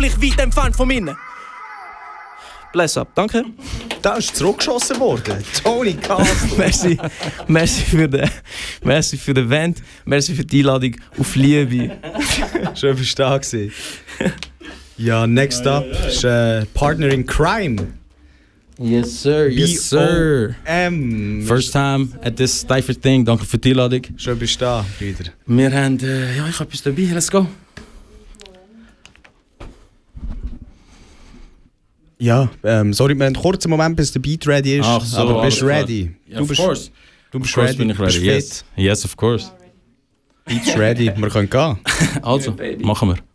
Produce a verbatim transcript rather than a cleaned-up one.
unglaublich weit entfernt von innen. Bless up, danke. Da ist zurückgeschossen worden. Tony Castle. merci, merci für den, merci für den Event, merci für die Einladung auf Liebe. Schön verstanden. Ja, next up ist äh, Partner in Crime. Yes sir, yes sir. M. First time at this Cypher thing, danke für die Einladung. Schön bist du da, Brüder. Wir haben, äh, ja ich habe etwas dabei, let's go. Ja, ähm, sorry, wir haben einen kurzen Moment, bis der Beat ready ist. Ach so, aber bist du alles ready? Ja, du of bist, course. Du bist Of course ready. bin ich ready, Bist yes. fit? Yes, of course. Beat's ready, wir können gehen. Also, machen wir.